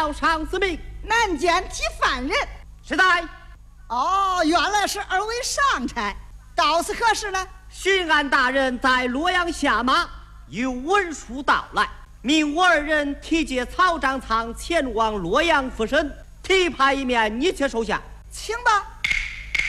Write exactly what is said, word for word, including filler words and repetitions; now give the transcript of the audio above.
小上司命， 南监提犯人。 是在。 哦，原来是二位上差，到此何事呢？ 巡按大人在洛阳下马，有文书到来，命我二人提接草长仓前往洛阳复审，提派一面，你且收下。 请吧。